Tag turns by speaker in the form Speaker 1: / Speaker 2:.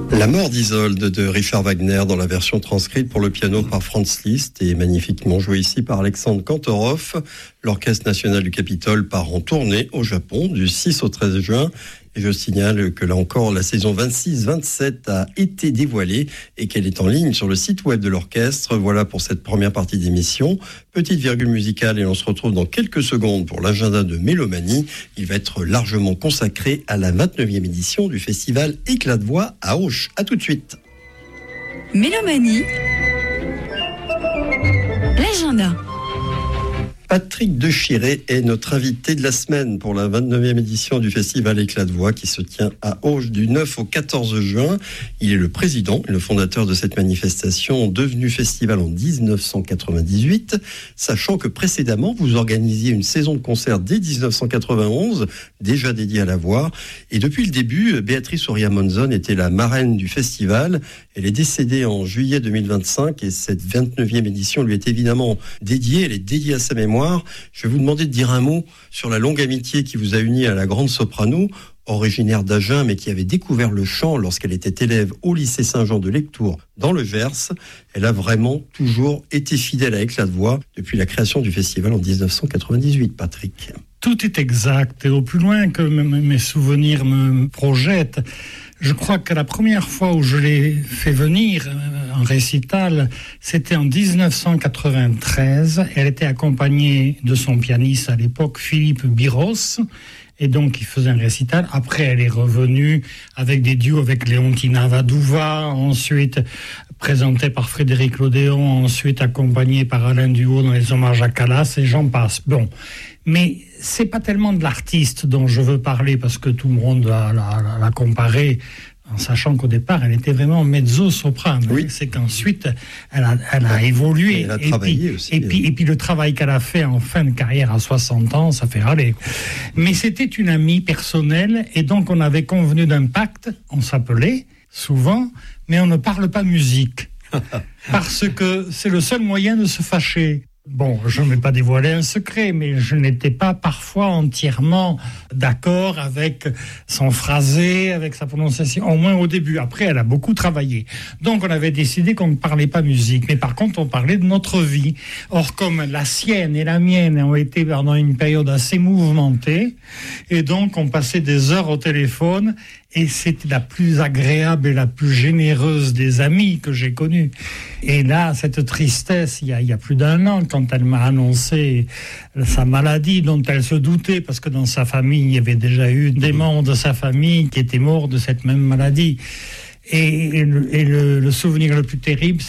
Speaker 1: La mort d'Isolde de Richard Wagner dans la version transcrite pour le piano par Franz Liszt et magnifiquement joué ici par Alexandre Kantorov. L'Orchestre national du Capitole part en tournée au Japon du 6 au 13 juin. Et je signale que là encore, la saison 26-27 a été dévoilée et qu'elle est en ligne sur le site web de l'orchestre. Voilà pour cette première partie d'émission. Petite virgule musicale et on se retrouve dans quelques secondes pour l'agenda de Mélomanie. Il va être largement consacré à la 29e édition du festival Éclat de voix à Auch. À tout de suite.
Speaker 2: Mélomanie, l'agenda.
Speaker 1: Patrick Dechiré est notre invité de la semaine pour la 29e édition du festival Éclat de voix qui se tient à Auch du 9 au 14 juin. Il est le président et le fondateur de cette manifestation devenue festival en 1998, sachant que précédemment vous organisiez une saison de concert dès 1991, déjà dédiée à la voix. Et depuis le début, Béatrice Oria-Monzon était la marraine du festival. Elle est décédée en juillet 2025 et cette 29e édition lui est évidemment dédiée. Elle est dédiée à sa mémoire. Je vais vous demander de dire un mot sur la longue amitié qui vous a uni à la grande soprano, originaire d'Agen, mais qui avait découvert le chant lorsqu'elle était élève au lycée Saint-Jean de Lectoure dans le Gers. Elle a vraiment toujours été fidèle à Éclat de voix depuis la création du festival en 1998, Patrick.
Speaker 3: Tout est exact et au plus loin que mes souvenirs me projettent, je crois que la première fois où je l'ai fait venir en récital, c'était en 1993. Elle était accompagnée de son pianiste à l'époque, Philippe Biros, et donc il faisait un récital. Après, elle est revenue avec des duos avec Leontina Vadouva, ensuite présentée par Frédéric Lodéon, ensuite accompagnée par Alain Duhaut dans les hommages à Calas, et j'en passe. Bon, mais c'est pas tellement de l'artiste dont je veux parler, parce que tout le monde l'a comparé, en sachant qu'au départ, elle était vraiment mezzo-soprano. Oui. C'est qu'ensuite, elle a évolué.
Speaker 1: Elle a travaillé aussi.
Speaker 3: Et puis le travail qu'elle a fait en fin de carrière à 60 ans, ça fait râler. Mais c'était une amie personnelle, et donc on avait convenu d'un pacte, on s'appelait souvent, mais on ne parle pas musique. Parce que c'est le seul moyen de se fâcher. Bon, je ne vais pas dévoiler un secret, mais je n'étais pas parfois entièrement d'accord avec son phrasé, avec sa prononciation, au moins au début. Après, elle a beaucoup travaillé. Donc, on avait décidé qu'on ne parlait pas musique, mais par contre, on parlait de notre vie. Or, comme la sienne et la mienne ont été pendant une période assez mouvementée, et donc on passait des heures au téléphone, et c'était la plus agréable et la plus généreuse des amies que j'ai connues. Et là, cette tristesse, il y a plus d'un an, quand elle m'a annoncé sa maladie, dont elle se doutait, parce que dans sa famille, il y avait déjà eu des membres de sa famille qui étaient morts de cette même maladie. Et le souvenir le plus terrible,